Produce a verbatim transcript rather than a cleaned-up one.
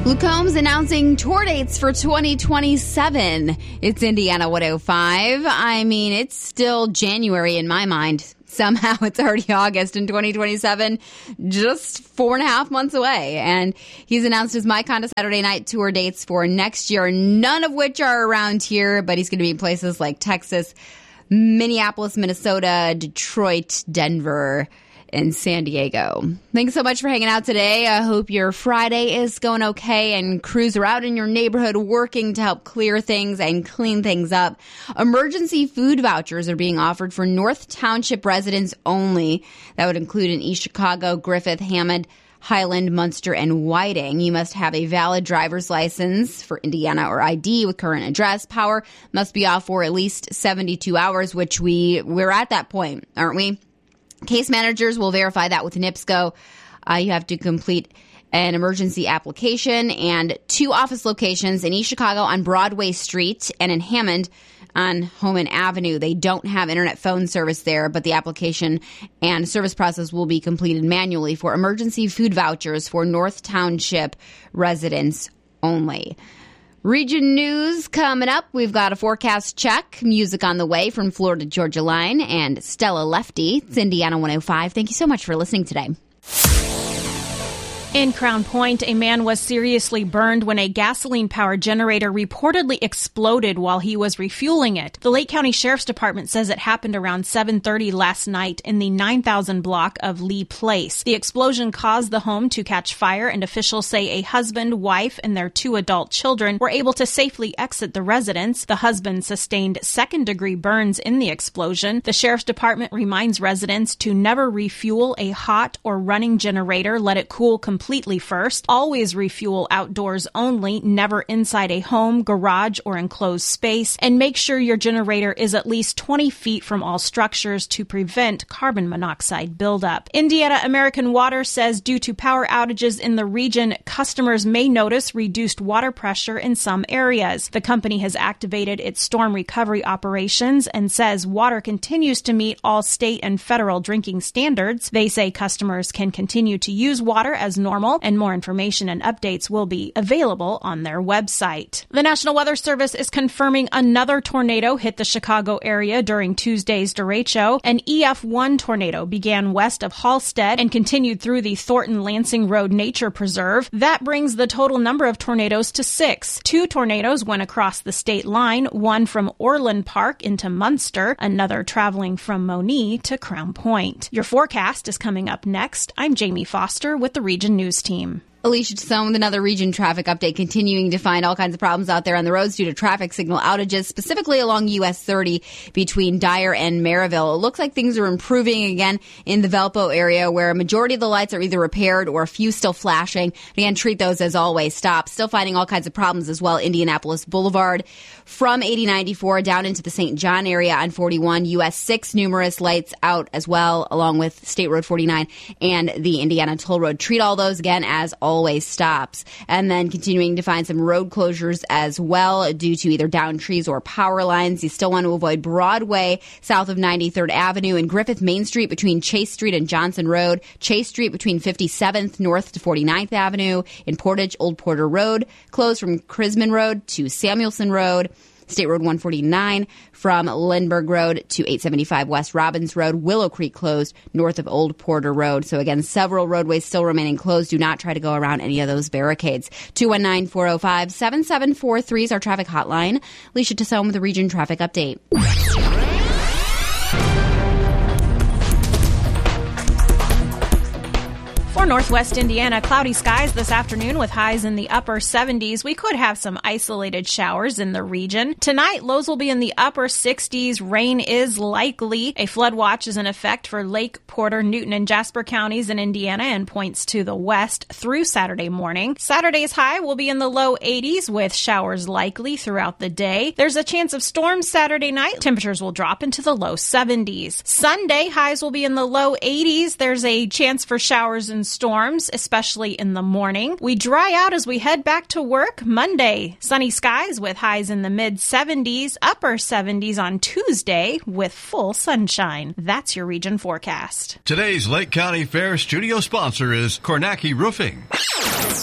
Luke Combs announcing tour dates for twenty twenty-seven. It's Indiana one oh five. I mean, it's still January in my mind. Somehow it's already August in twenty twenty-seven, just four and a half months away. And he's announced his My Condo Saturday Night tour dates for next year, none of which are around here, but he's going to be in places like Texas, Minneapolis, Minnesota, Detroit, Denver, and San Diego. Thanks so much for hanging out today. I hope your Friday is going okay and crews are out in your neighborhood working to help clear things and clean things up. Emergency food vouchers are being offered for North Township residents only. That would include in East Chicago, Griffith, Hammond, Highland, Munster, and Whiting. You must have a valid driver's license for Indiana or I D with current address. Power must be off for at least seventy-two hours, which we, we're at that point, aren't we? Case managers will verify that with NIPSCO. Uh, you have to complete an emergency application, and two office locations in East Chicago on Broadway Street and in Hammond on Homan Avenue. They don't have internet phone service there, but the application and service process will be completed manually for emergency food vouchers for North Township residents only. Region news coming up. We've got a forecast check, music on the way from Florida Georgia Line, and Stella Lefty. It's Indiana one oh five. Thank you so much for listening today. In Crown Point, a man was seriously burned when a gasoline-powered generator reportedly exploded while he was refueling it. The Lake County Sheriff's Department says it happened around seven thirty last night in the nine thousand block of Lee Place. The explosion caused the home to catch fire, and officials say a husband, wife, and their two adult children were able to safely exit the residence. The husband sustained second-degree burns in the explosion. The Sheriff's Department reminds residents to never refuel a hot or running generator. Let it cool completely. Completely first. Always refuel outdoors only, never inside a home, garage, or enclosed space. And make sure your generator is at least twenty feet from all structures to prevent carbon monoxide buildup. Indiana American Water says due to power outages in the region, customers may notice reduced water pressure in some areas. The company has activated its storm recovery operations and says water continues to meet all state and federal drinking standards. They say customers can continue to use water as normal. Normal, and more information and updates will be available on their website. The National Weather Service is confirming another tornado hit the Chicago area during Tuesday's derecho. An E F one tornado began west of Halstead and continued through the Thornton-Lansing Road Nature Preserve. That brings the total number of tornadoes to six. Two tornadoes went across the state line, one from Orland Park into Munster, another traveling from Monee to Crown Point. Your forecast is coming up next. I'm Jamie Foster with the Region News Team. Alicia Tasson with another region traffic update, continuing to find all kinds of problems out there on the roads due to traffic signal outages, specifically along U S thirty between Dyer and Maryville. It looks like things are improving again in the Valpo area, where a majority of the lights are either repaired or a few still flashing. Again, treat those as always stop. Still finding all kinds of problems as well. Indianapolis Boulevard from eighty ninety-four down into the Saint John area on forty-one. U S six, numerous lights out as well, along with State Road forty-nine and the Indiana Toll Road. Treat all those again as always. always stops. And then continuing to find some road closures as well due to either downed trees or power lines. You still want to avoid Broadway south of ninety-third Avenue and Griffith Main Street between Chase Street and Johnson Road. Chase Street between fifty-seventh north to forty-ninth Avenue. In Portage, Old Porter Road closed from Crisman Road to Samuelson Road. State Road one forty-nine from Lindbergh Road to eight seventy-five West Robbins Road. Willow Creek closed north of Old Porter Road. So again, several roadways still remaining closed. Do not try to go around any of those barricades. two one nine, four oh five, seven seven four three is our traffic hotline. Alicia Tasson with the Region Traffic Update. For Northwest Indiana, cloudy skies this afternoon with highs in the upper seventies. We could have some isolated showers in the region. Tonight, lows will be in the upper sixties. Rain is likely. A flood watch is in effect for Lake, Porter, Newton, and Jasper counties in Indiana and points to the west through Saturday morning. Saturday's high will be in the low eighties with showers likely throughout the day. There's a chance of storms Saturday night. Temperatures will drop into the low seventies. Sunday, highs will be in the low eighties. There's a chance for showers and storms, especially in the morning. We dry out as we head back to work. Monday, sunny skies with highs in the mid seventies, upper seventies on Tuesday with full sunshine. That's your region forecast. Today's Lake County Fair studio sponsor is Kornacki Roofing.